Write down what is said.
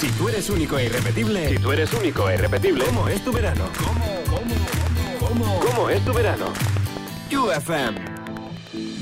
Si tú eres único e irrepetible. Si tú eres único e irrepetible. ¿Cómo es tu verano? ¿Cómo es tu verano? UFM.